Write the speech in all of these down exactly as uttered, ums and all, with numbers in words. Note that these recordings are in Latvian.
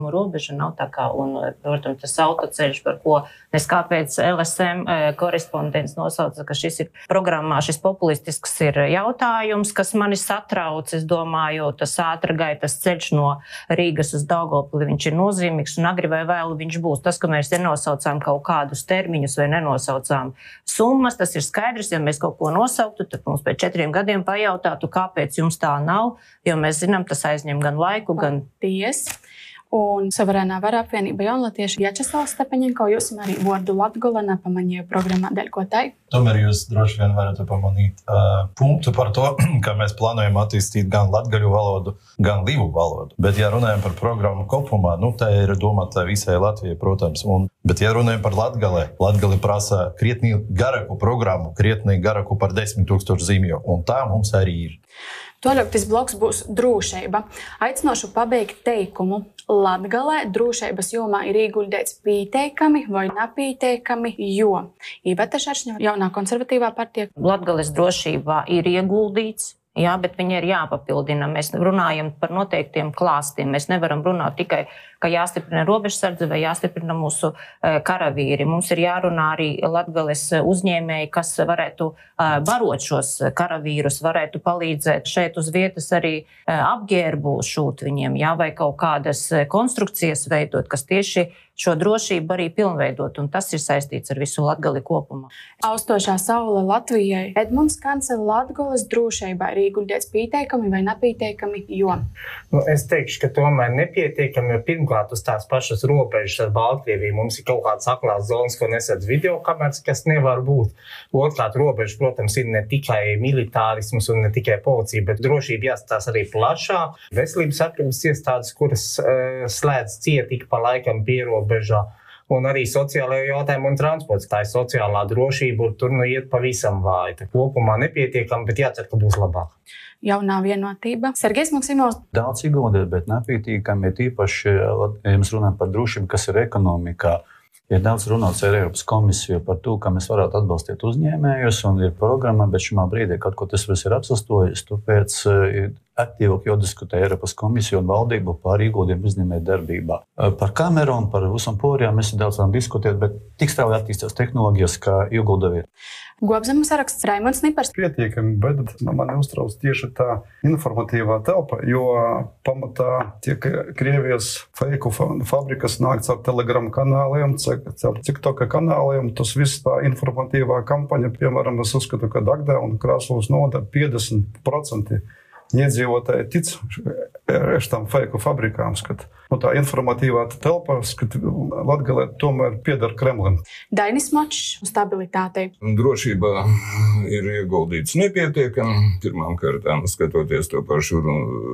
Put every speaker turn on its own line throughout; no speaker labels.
robeža nav tā kā, un, protams, tas autoceļš, par ko es kāpēc L S M korespondents nosauca, ka šis ir programmā, šis populistisks ir jautājums, kas mani satrauc. Es domāju, tas ātrgaitas ceļš no Rīgas uz Daugavpili, viņš ir nozīmīgs, un agri vai vēlu viņš būs. Tas, ka mēs nenosaucām kaut kādus termiņus vai nenosaucām summas, tas ir skaidrs. Ja mēs kaut ko nosauktu, tad mums pēc četriem gadiem pajautātu, kāpēc jums tā nav, jo mēs zinām, tas aizņem gan laiku, gan...
Paldies! Un Suverēnā vara apvienība Jaunlatieši Vjačeslavs Stepaņenko, jūs arī vārdu Latgale nepamanīja programmā, dēļ ko tai?
Tomēr jūs droši vien varat pamanīt uh, punktu par to, ka mēs plānojam attīstīt gan latgaļu valodu, gan livu valodu. Bet, ja runājam par programmu kopumā, nu, tā ir domāta visai Latvijai, protams. Un, bet, ja runājam par Latgale, Latgale prasa krietni garāku programmu, krietni garāku par desmit tūkstošu zīmju, un tā mums arī ir.
Toļoktis bloks būs drūšeiba. Aicinošu pabeigt teikumu. Latgalē drūšeibas jomā ir ieguldēts pīteikami vai napīteikami, jo Iveta Šeršņeva, jaunā konservatīvā partija.
Latgales drošībā ir ieguldīts. Jā, bet viņi ir jāpapildina. Mēs runājam par noteiktiem klāstiem. Mēs nevaram runāt tikai, ka jāstiprina robežsardze vai jāstiprina mūsu karavīri. Mums ir jārunā arī Latgales uzņēmēji, kas varētu barot šos karavīrus, varētu palīdzēt šeit uz vietas arī apģērbu šūt viņiem, jā, vai kaut kādas konstrukcijas veidot, kas tieši šo drošību arī pilnveidot, un tas ir saistīts ar visu Latgali kopumā.
Austošā saule Latvijai. Edmunds Kance, Latgales drošībā ir ieguldēts pieteikami vai nepieteikami, jo?
Nu, es teikšu, ka tomēr nepietiekami, jo pirmkārt uz tās pašas robežas ar Baltkrieviju mums ir kaut kāds aklās zonas, ko nesadz videokameras, kas nevar būt. Otrkārt, robeža, protams, ir ne tikai militārisms un ne tikai policija, bet drošība jāstās arī plašāk. Veselības aprūpes iestādes, kuras uh, slēdz ciet ik pa laikam pierobežā, un arī sociālajā jautājumā un transports. Tā ir sociālā drošība, un tur nu iet pavisam vāji. Kopumā nepietiekami, bet jācer, ka būs labāk.
Jaunā vienotība. Sergejs Maksimovs.
Daudz ieguldīt, bet nepietiekami, ir īpaši, ja mēs runājam par drošību, kas ir ekonomikā. Ir daudz runāts ar Eiropas komisiju par to, ka mēs varētu atbalstīt uzņēmējus, un ir programma, bet šimā brīdī kaut ko tas viss ir apsastojis, tāpēc ir aktīvāk jādiskutē Eiropas komisiju un valdību par ieguldījumu uzņēmēju darbībā. Par kameru un par visam porijām mēs daudz varam diskutēt, bet tik strauji attīstās tehnoloģijas, kā ieguldījumu.
Gobzemes saraksts Raimonds Nipars.
Pietiekami, bet man uztrauc tieši tā informatīvā telpa, jo pamatā tiek Krievijas feiku fabrikas nākts ar Telegram kanāliem, ar TikToka kanāliem. Tas viss tā informatīvā kampaņa, piemēram, es uzskatu, ka Dagdā un Kraslovas noda piecdesmit procenti iedzīvotāji tic šitām feiku fabrikām, skat. Nu, tā informatīvā telpa, skat, Latgalē tomēr pieder Kremlim.
Dainis Močs uz stabilitātei.
Drošībā ir ieguldīts nepietiekami. Pirmām kārtām skatoties to pašu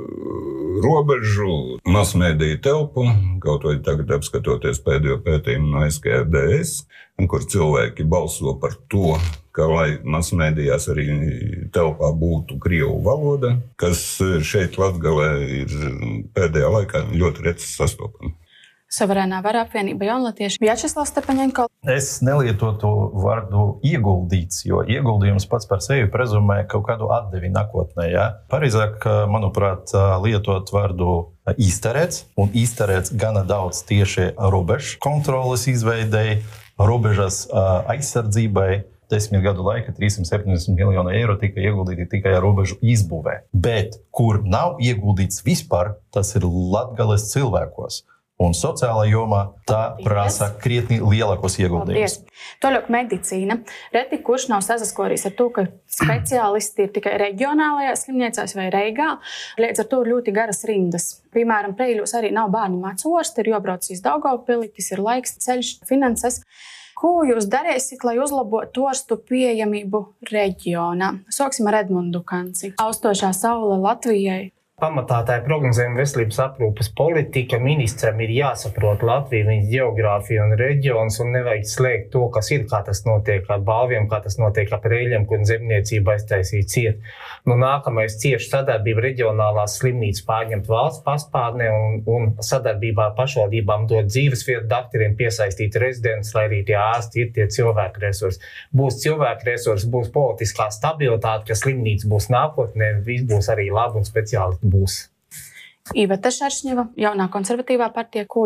robežu, masmēdiju telpu, kaut vai tagad apskatoties pēdējo pētījumu no S K R D S, kur cilvēki balso par to, ka lai masmēdījās arī telpā būtu krievu valoda, kas šeit Latgalē ir pēdējā laikā ļoti reci sastopama.
Suverēnā vara apvienība Jaunlatieši Vjačeslavs Stepaņenko.
Es nelietotu vārdu ieguldīts, jo ieguldījums pats par sevi prezumē kaut kādu atdevi nākotnē. Ja? Pareizāk, manuprāt, lietot vārdu izterēts, un izterēts gana daudz tieši robežu kontroles izveidei, robežas aizsardzībai. Desmit gadu laika trīssimt septiņdesmit miljonu eiro tika ieguldīti tikai robežu izbūvē. Bet, kur nav ieguldīts vispār, tas ir Latgales cilvēkos. Un sociālā jomā tā prasa krietni lielākos ieguldījumus.
Toļok medicīna. Reti kurš nav sasaskorījis ar to, ka speciālisti ir tikai reģionālajā slimniecās vai Reigā. Līdz ar to ir ļoti garas rindas. Piemēram, Preiļos arī nav bērnu mācoorsti, ir jābrauc uz Daugavpili, tas ir laiks, ceļš, finanses. Ko jūs darīsiet, lai uzlabotu orstu pieejamību reģionā? Sāksim ar Edmundu Kanci. Austošā saule Latvijai.
Pamatā tā ir prognozējuma veselības aprūpes politika. Ministram ir jāsaprot Latviju, viņas geogrāfija un reģions, un nevajag slēgt to, kas ir, kā tas notiek ar balviem, kā tas notiek ar Preiļiem, kur zemniecība aiztaisīja ciet. Nu, nākamais cieši sadarbība reģionālās slimnīcas pārņemt valsts paspārnē un, un sadarbībā ar pašvaldībām dot dzīvesvietu dakteriem, piesaistīt rezidentus, lai arī tie ārsti ir tie cilvēku resursi. Būs cilvēku resursi, būs politiskā stabilitāte, ka slimnīca būs nākotnē, viss būs arī labi un speciāli būs.
Iveta Šeršņeva, jaunā konservatīvā partija, ko